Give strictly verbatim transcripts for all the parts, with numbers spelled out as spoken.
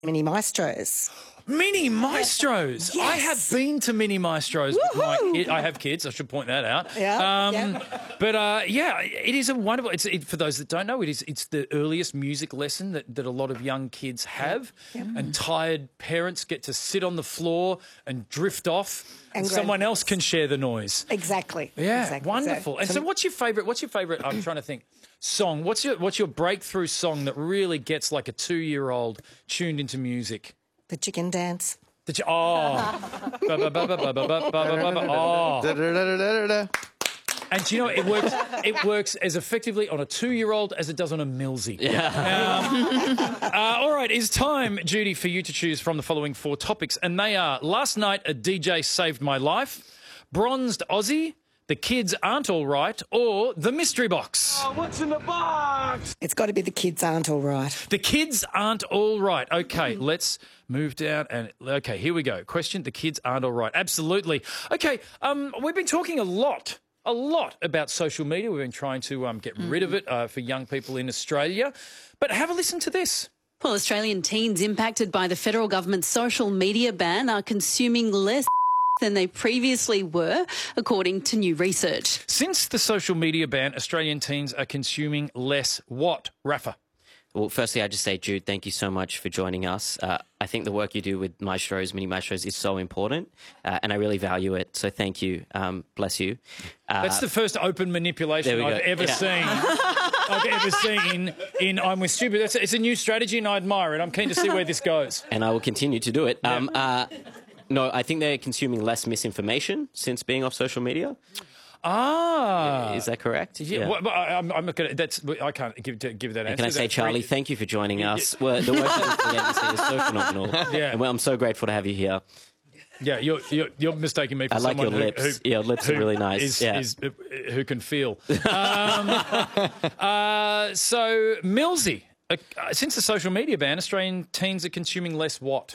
Mini Maestros. Mini Maestros. Yes. I have been to Mini Maestros. With my kid. I have kids. I should point that out. Yeah, um, yeah. But uh, yeah, it is a wonderful. It's it, for those that don't know. It is. It's the earliest music lesson that, that a lot of young kids have, Yep. and tired parents get to sit on the floor and drift off, And someone grandkids. else can share the noise. Exactly. Yeah, exactly. wonderful. And so, what's your favourite? What's your favourite? I'm trying to think. Song. What's your What's your breakthrough song that really gets like a two year old tuned into music? The chicken dance. The ch- oh. Ba, ba, ba, ba, ba, ba, ba, ba, ba, ba. Oh. Da-da-da-da-da-da. And do you know it works? It works as effectively on a two-year-old as it does on a Millsy. Yeah. Um, uh, all right, it's time, Judy, for you to choose from the following four topics, and they are: last night a D J saved my life, bronzed Aussie, the kids aren't all right, or the mystery box. Oh, what's in the box? It's got to be the kids aren't all right. The kids aren't all right. Okay, let's move down and okay, here we go. Question: the kids aren't all right. Absolutely. Okay, um, we've been talking a lot. A lot about social media. We've been trying to um, get rid of it uh, for young people in Australia. But have a listen to this. Well, Australian teens impacted by the federal government's social media ban are consuming less than they previously were, according to new research. Since the social media ban, Australian teens are consuming less what, Rafa? Well, firstly, I just say, Jude, thank you so much for joining us. Uh, I think the work you do with Maestros, Mini Maestros, is so important, uh, and I really value it. So thank you. Um, bless you. Uh, That's the first open manipulation there we I've go. ever Yeah. seen. I've ever seen in I'm with Stupid. That's, it's a new strategy, and I admire it. I'm keen to see where this goes. and I will continue to do it. Um, uh, no, I think they're consuming less misinformation since being off social media. Ah, Is that correct? Yeah, well, but I, I'm, I'm not gonna. That's I can't give give that answer. And can I say, That's Charlie, very- thank you for joining us. Well, the work that the embassy is so phenomenal. Yeah. And well, I'm so grateful to have you here. Yeah, you're, you're you're mistaking me for I like someone your who, lips. who Your lips are who really nice. Is, Yeah. is, uh, who can feel. Um, uh, so Millsy, uh, since the social media ban, Australian teens are consuming less what?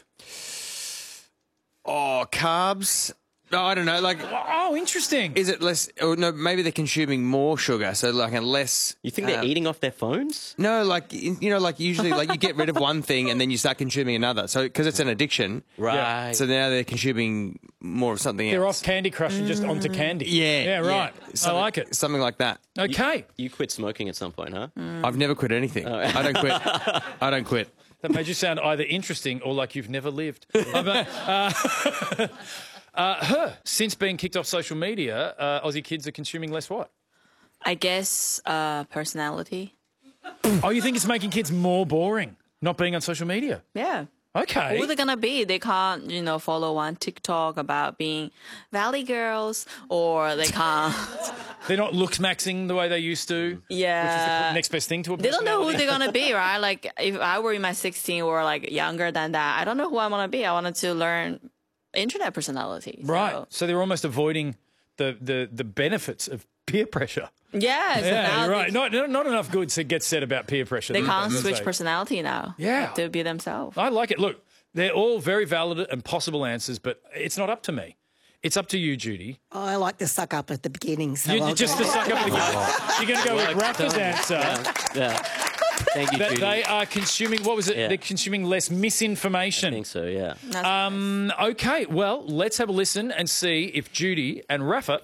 Oh, carbs. No, I don't know. Like, Oh, interesting. is it less? Or no, maybe they're consuming more sugar. So like a less. You think they're um, eating off their phones? No, like you know, like usually, like you get rid of one thing and then you start consuming another. So because it's an addiction, Right. so now they're consuming more of something They're else. off Candy Crush and just onto candy. Yeah, yeah, right. I Something- like it. Something like that. Okay, You quit smoking at some point, huh? I've never quit anything. I don't quit. I don't quit. that made you sound either interesting or like you've never lived. Uh, but, uh, uh, her, since being kicked off social media, uh, Aussie kids are consuming less what? I guess uh, personality. Oh, you think it's making kids more boring not being on social media? Yeah. Okay. Who they gonna be? They can't, you know, follow one TikTok about being Valley girls, or they can't. They're not looks maxing the way they used to. Which is the Yeah. next best thing to a They don't know who personality. they're gonna be, right? Like if I were in my sixteen or like younger than that, I don't know who I want to be. I wanted to learn internet personality. so- Right. So they're almost avoiding the, the, the benefits of peer pressure. Yeah. So Yeah, now you're right. They, Not, not not enough good to get said about peer pressure. they these can't days, switch they? personality now. Yeah. To be themselves. I like it. Look, they're all very valid and possible answers, but it's not up to me. It's up to you, Judy. Oh, I like to suck up at the beginning. So You, I'll you just go- to suck up the You're going to go with Rafa's answer. Yeah. Thank you, That Judy. they are consuming, what was it? Yeah. They're consuming less I misinformation. think so, yeah. That's Um, okay, well, let's have a listen and see if Judy and Rafa